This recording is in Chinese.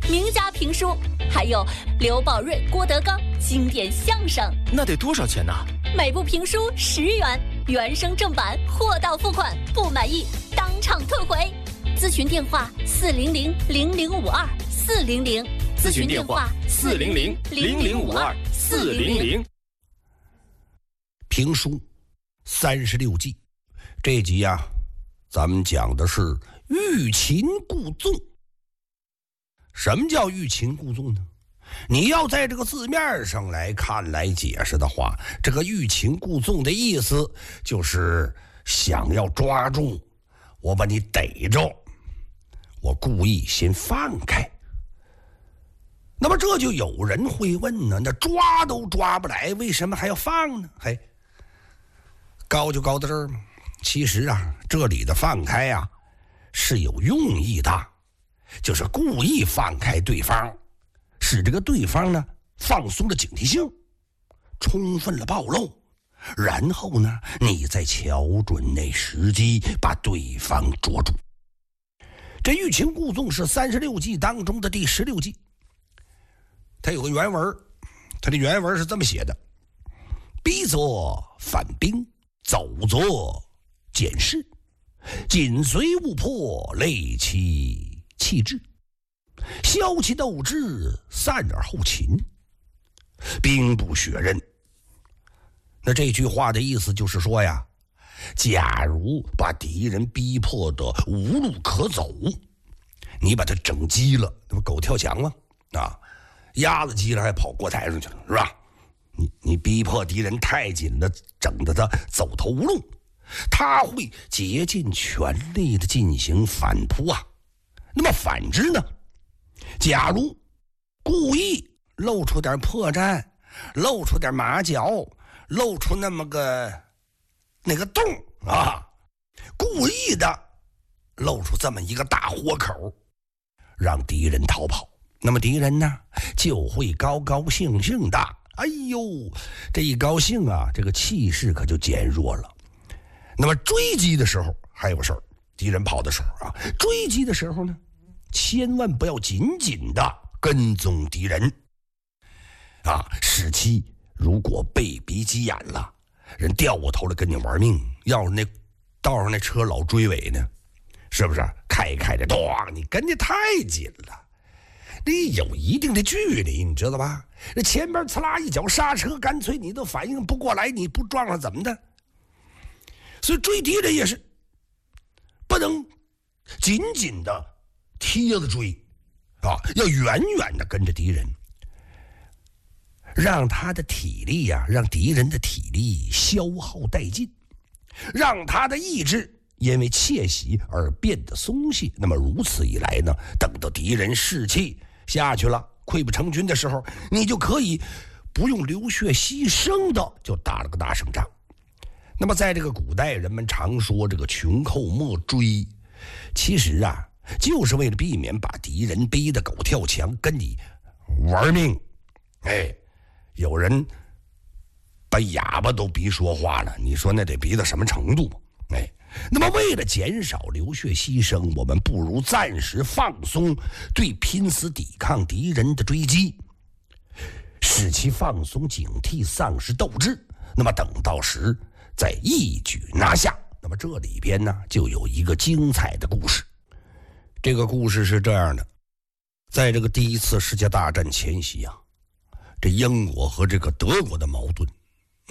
名家评书，还有刘宝瑞、郭德纲经典相声。 那得多少钱呢？ 每部评书10元，原声正版，货到付款，不满意当场退回。咨询电话400-0052，400。 咨询电话400-0052，400。 评书36计，这集啊，咱们讲的是欲擒故纵。什么叫欲擒故纵呢？你要在这个字面上来看来解释的话，这个欲擒故纵的意思就是想要抓住我，把你逮着，我故意先放开。那么这就有人会问呢，那抓都抓不来，为什么还要放呢？嘿，高就高到这儿吗？其实啊，这里的放开啊是有用意的，就是故意放开对方，使这个对方呢放松了警惕性，充分了暴露，然后呢你再瞧准那时机把对方捉住。这欲擒故纵是36计当中的第16计。它有个原文，它的原文是这么写的：逼作反兵，走作检视，紧随勿迫，累其气质，消其斗志，散而后擒，兵不血刃。那这句话的意思就是说呀，假如把敌人逼迫得无路可走，你把他整急了，那不狗跳墙吗？啊，鸭子急了还跑过台上去了，是吧？你逼迫敌人太紧了，整得他走投无路，他会竭尽全力的进行反扑啊。那么反之呢，假如故意露出点破绽，露出点马脚，露出那个洞啊，故意的露出这么一个大豁口，让敌人逃跑，那么敌人呢就会高高兴兴的，哎呦，这一高兴啊，这个气势可就减弱了。那么追击的时候还有事儿，敌人跑的时候啊，追击的时候呢，千万不要紧紧的跟踪敌人啊，使其如果被逼急眼了，人掉过头来跟你玩命，要是那道上那车老追尾呢，是不是开着咚，你跟着太紧了，你有一定的距离，你知道吧？那前边呲啦一脚刹车，干脆你都反应不过来，你不撞上怎么的？所以追敌人也是不能紧紧的贴着追啊，要远远的跟着敌人，让他的体力啊，让敌人的体力消耗殆尽，让他的意志因为窃喜而变得松懈。那么如此一来呢，等到敌人士气下去了，溃不成军的时候，你就可以不用流血牺牲的就打了个大胜仗。那么在这个古代，人们常说这个穷寇莫追，其实啊就是为了避免把敌人逼得狗跳墙跟你玩命。哎，有人把哑巴都逼说话了，你说那得逼到什么程度？哎，那么为了减少流血牺牲，我们不如暂时放松对拼死抵抗敌人的追击，使其放松警惕，丧失斗志，那么等到时再一举拿下。那么这里边呢就有一个精彩的故事。这个故事是这样的，在这个第一次世界大战前夕啊，这英国和这个德国的矛盾